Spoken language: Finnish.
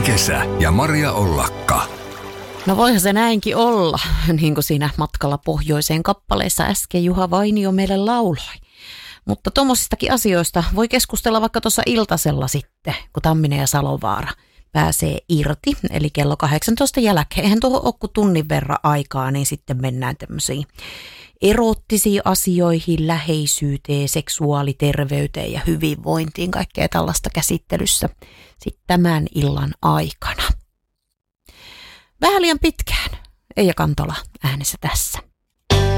Kesä ja Maria Ollakka. No voihan se näinkin olla, niin kuin siinä Matkalla pohjoiseen kappaleessa äsken Juha Vainio meille lauloi. Mutta tuommoisistakin asioista voi keskustella vaikka tuossa iltasella sitten, kun Tamminen ja Salovaara pääsee irti, eli kello 18 jälkeen. Eihän tuohon ole kuin tunnin verran aikaa, niin sitten mennään tämmöisiin eroottisiin asioihin, läheisyyteen, seksuaaliterveyteen ja hyvinvointiin, kaikkea tällaista käsittelyssä sitten tämän illan aikana. Vähän liian pitkään. Eija Kantola äänessä tässä.